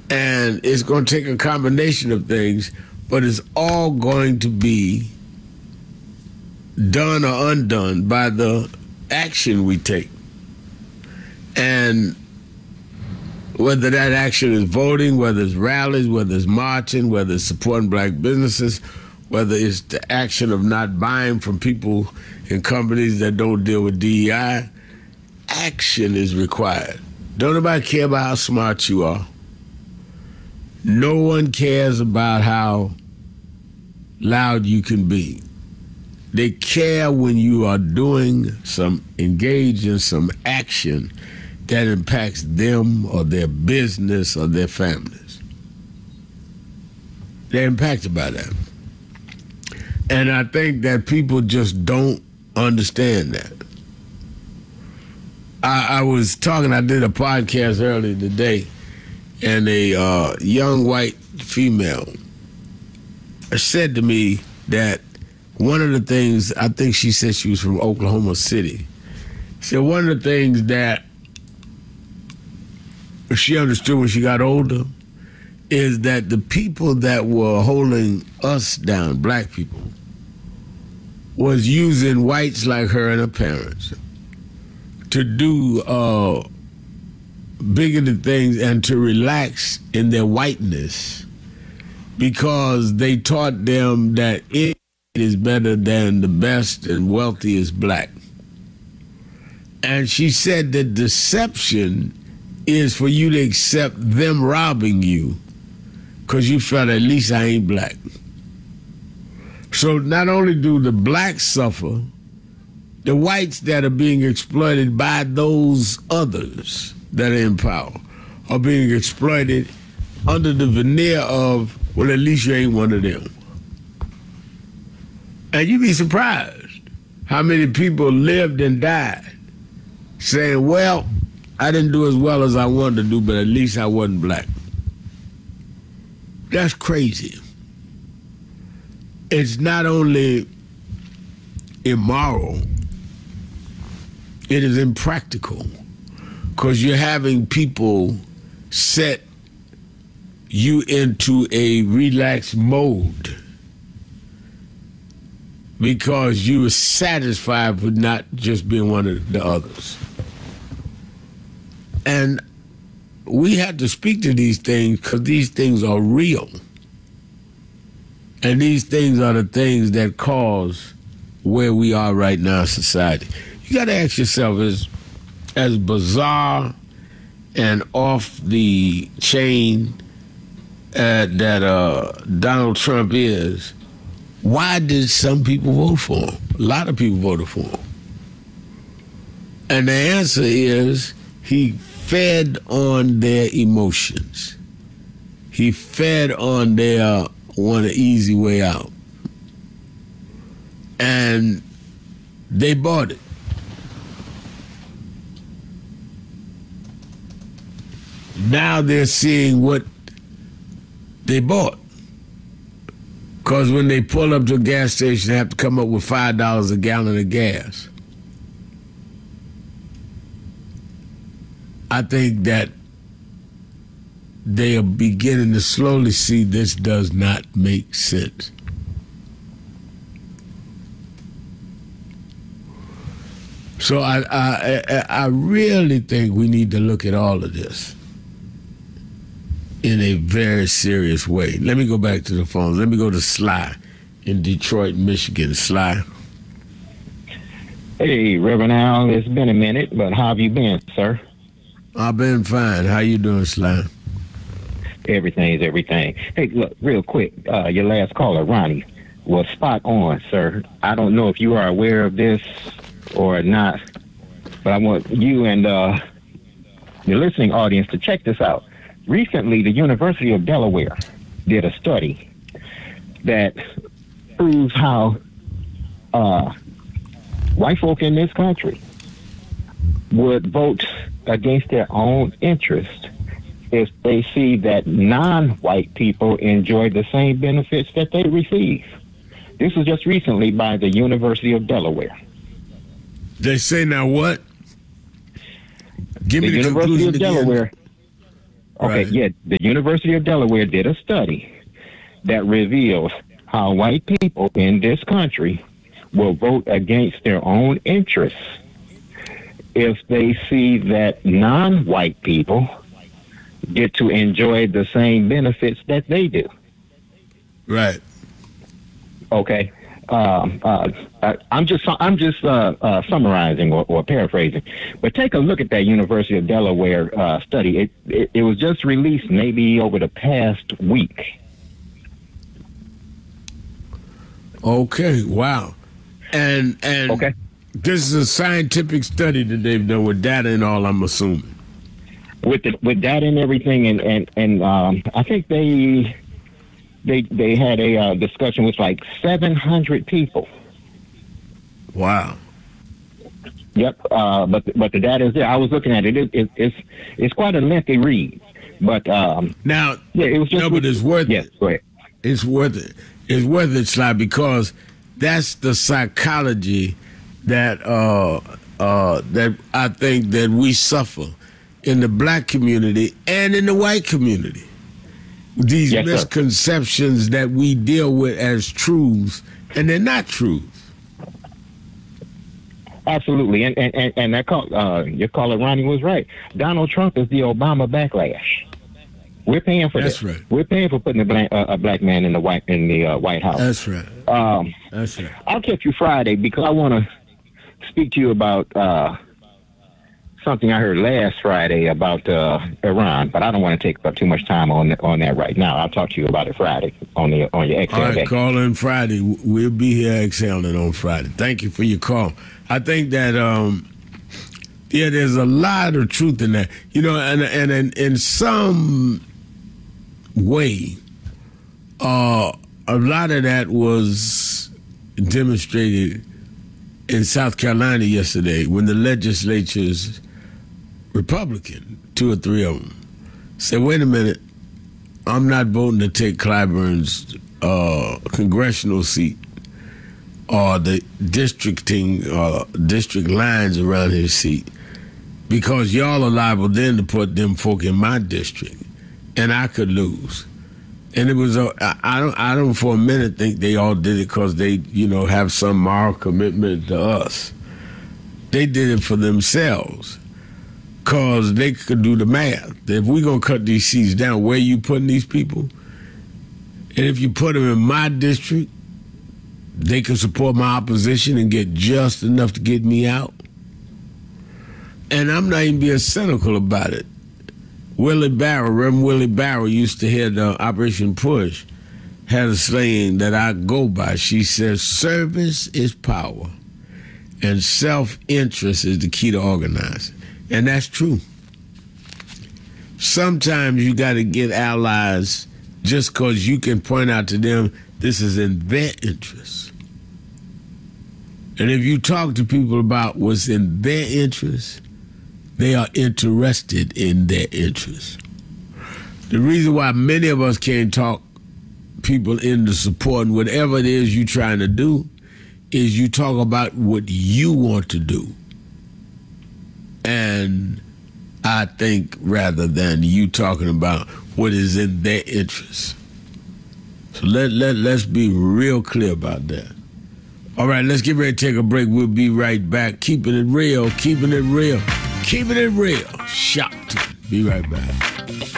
And it's going to take a combination of things, but it's all going to be done or undone by the action we take. And whether that action is voting, whether it's rallies, whether it's marching, whether it's supporting black businesses, whether it's the action of not buying from people in companies that don't deal with DEI, action is required. Don't nobody care about how smart you are. No one cares about how loud you can be. They care when you are engaged in some action that impacts them or their business or their families. They're impacted by that. And I think that people just don't understand that. I did a podcast earlier today, and a young white female said to me that one of the things, I think she said she was from Oklahoma City, she said one of the things that she understood when she got older is that the people that were holding us down, black people, was using whites like her and her parents to do bigoted things and to relax in their whiteness because they taught them that it is better than the best and wealthiest black. And she said that deception is for you to accept them robbing you because you felt at least I ain't black. So not only do the blacks suffer, the whites that are being exploited by those others that are in power are being exploited under the veneer of, well, at least you ain't one of them. And you'd be surprised how many people lived and died saying, well, I didn't do as well as I wanted to do, but at least I wasn't black. That's crazy. It's not only immoral, it is impractical because you're having people set you into a relaxed mode because you were satisfied with not just being one of the others. And we have to speak to these things because these things are real. And these things are the things that cause where we are right now in society. You got to ask yourself, as bizarre and off the chain that Donald Trump is, why did some people vote for him? A lot of people voted for him. And the answer is he fed on their emotions. He fed on their want an easy way out. And they bought it. Now they're seeing what they bought. Because when they pull up to a gas station, they have to come up with $5 a gallon of gas. I think that they are beginning to slowly see this does not make sense. So I really think we need to look at all of this in a very serious way. Let me go back to the phone. Let me go to Sly in Detroit, Michigan. Sly. Hey, Reverend Al, it's been a minute, but how have you been, sir? I've been fine. How you doing, Sly? Everything's everything. Hey, look, real quick, your last caller, Ronnie, was spot on, sir. I don't know if you are aware of this or not, but I want you and the listening audience to check this out. Recently, the University of Delaware did a study that proves how white folk in this country would vote against their own interest if they see that non-white people enjoy the same benefits that they receive. This was just recently by the University of Delaware. They say now what? Give me the University conclusion of Delaware. again. Okay, Right. yeah, the University of Delaware did a study that reveals how white people in this country will vote against their own interests if they see that non-white people get to enjoy the same benefits that they do. Right. Okay. I'm just summarizing or paraphrasing, but take a look at that University of Delaware study. It was just released maybe over the past week. Okay. Wow. And Okay. this is a scientific study that they've done with data and all, I'm assuming. With that and everything, and I think they had a discussion with like 700 people. Wow. Yep. But the data is there. I was looking at it. It's quite a lengthy read. But Now, yeah, it was just. no, but it's worth Yes. it. Go ahead. It's worth it. It's worth it, Sly, because that's the psychology that that I think that we suffer in the black community and in the white community. These Yes, sir. misconceptions that we deal with as truths, and they're not truths. Absolutely, and that your caller Ronnie was right. Donald Trump is the Obama backlash. We're paying for That's this. right. We're paying for putting a black man in the White House. That's right. That's right. I'll catch you Friday because I want to speak to you about something I heard last Friday about Iran, but I don't want to take up too much time on that right now. I'll talk to you about it Friday on your Exhale All Day. right, call in Friday. We'll be here exhaling on Friday. Thank you for your call. I think that there's a lot of truth in that. You know, and in some way, a lot of that was demonstrated in South Carolina yesterday when the legislature's Republican, 2 or 3 of them, said, wait a minute, I'm not voting to take Clyburn's congressional seat or the district lines around his seat because y'all are liable then to put them folk in my district and I could lose. And it was, I don't for a minute think they all did it because they, have some moral commitment to us. They did it for themselves because they could do the math. If we're going to cut these seats down, where you putting these people? And if you put them in my district, they can support my opposition and get just enough to get me out. And I'm not even being cynical about it. Reverend Willie Barrow used to head Operation Push, had a saying that I go by. She says, service is power and self-interest is the key to organizing. And that's true. Sometimes you got to get allies just because you can point out to them this is in their interest. And if you talk to people about what's in their interest, they are interested in their interest. The reason why many of us can't talk people into supporting whatever it is you're trying to do is you talk about what you want to do. And I think rather than you talking about what is in their interest. So let's be real clear about that. All right, let's get ready to take a break. We'll be right back. Keeping it real, keeping it real, keeping it real. Shopton. Be right back.